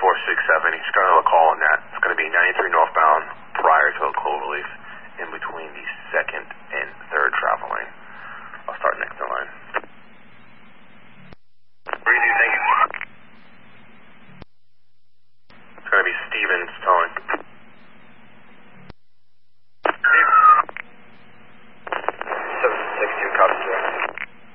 467. He's going to have a call on that. It's going to be 93 northbound prior to the Clover